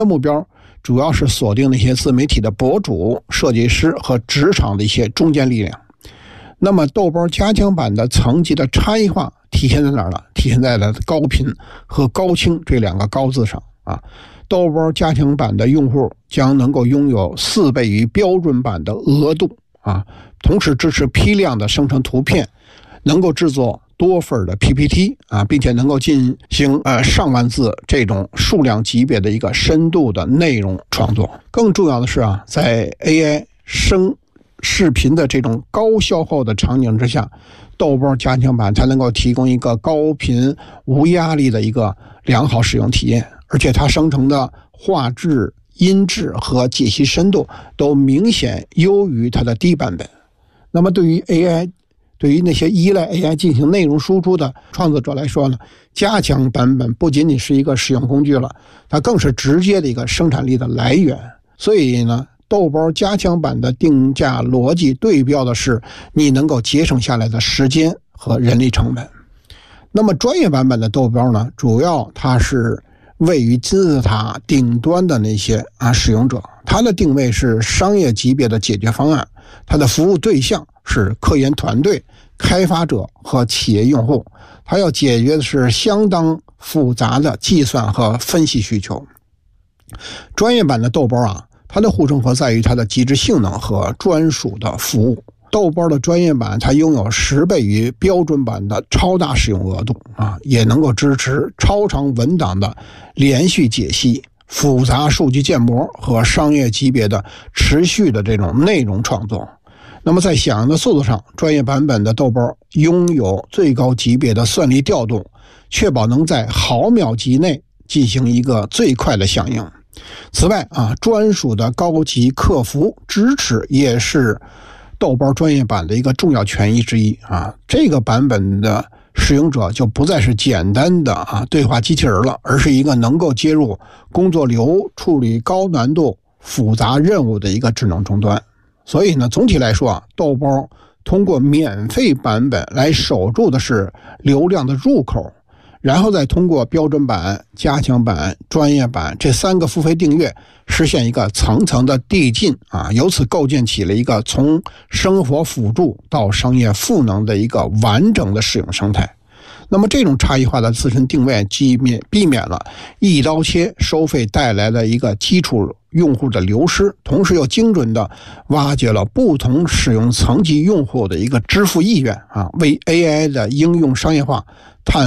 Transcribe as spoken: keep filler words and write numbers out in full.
目标主要是锁定那些自媒体的博主、设计师和职场的一些中坚力量。那么豆包加强版的层级的差异化体现在哪儿呢？体现在了高频和高清这两个高字上啊。豆包加强版的用户将能够拥有四倍于标准版的额度啊，同时支持批量的生成图片，能够制作多份的 P P T 啊，并且能够进行呃上万字这种数量级别的一个深度的内容创作。更重要的是啊，在 A I 生视频的这种高消耗的场景之下，豆包加强版才能够提供一个高频无压力的一个良好使用体验，而且它生成的画质、音质和解析深度都明显优于它的低版本。那么对于 A I 对于那些依赖 A I 进行内容输出的创作者来说呢，加强版本不仅仅是一个使用工具了，它更是直接的一个生产力的来源。所以呢，豆包加强版的定价逻辑对标的是你能够节省下来的时间和人力成本。那么专业版本的豆包呢，主要它是位于金字塔顶端的那些啊使用者，它的定位是商业级别的解决方案，它的服务对象是科研团队、开发者和企业用户，它要解决的是相当复杂的计算和分析需求。专业版的豆包啊，它的护城河在于它的极致性能和专属的服务。豆包的专业版它拥有十倍于标准版的超大使用额度啊，也能够支持超长文档的连续解析、复杂数据建模和商业级别的持续的这种内容创作。那么在响应的速度上，专业版本的豆包拥有最高级别的算力调动，确保能在毫秒级内进行一个最快的响应。此外啊，专属的高级客服支持也是豆包专业版的一个重要权益之一啊。这个版本的使用者就不再是简单的啊对话机器人了，而是一个能够接入工作流、处理高难度复杂任务的一个智能终端。所以呢，总体来说啊，豆包通过免费版本来守住的是流量的入口，然后再通过标准版、加强版、专业版这三个付费订阅，实现一个层层的递进啊，由此构建起了一个从生活辅助到商业赋能的一个完整的使用生态。那么这种差异化的自身定位避免避免了一刀切收费带来的一个基础用户的流失，同时又精准的挖掘了不同使用层级用户的一个支付意愿啊，为 A I 的应用商业化探